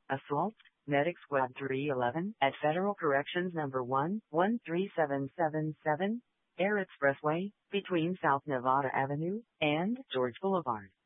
Assault Medic Squad 311 at Federal Corrections Number 1137777, Air Expressway, between South Nevada Avenue and George Boulevard.